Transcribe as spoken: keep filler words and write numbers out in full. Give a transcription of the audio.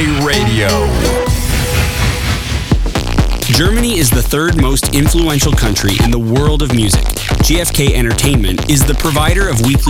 K Radio. Germany is the third most influential country in the world of music. G F K Entertainment is the provider of weekly